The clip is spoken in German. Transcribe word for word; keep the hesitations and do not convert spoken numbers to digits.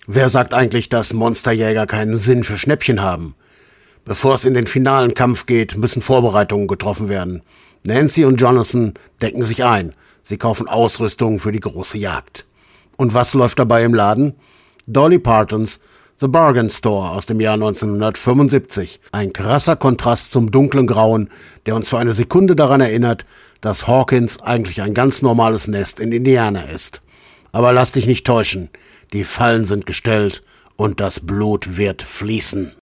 Wer sagt eigentlich, dass Monsterjäger keinen Sinn für Schnäppchen haben? Bevor es in den finalen Kampf geht, müssen Vorbereitungen getroffen werden. Nancy und Jonathan decken sich ein. Sie kaufen Ausrüstung für die große Jagd. Und was läuft dabei im Laden? Dolly Partons The Bargain Store aus dem Jahr neunzehnhundertfünfundsiebzig. Ein krasser Kontrast zum dunklen Grauen, der uns für eine Sekunde daran erinnert, dass Hawkins eigentlich ein ganz normales Nest in Indiana ist. Aber lass dich nicht täuschen, die Fallen sind gestellt und das Blut wird fließen.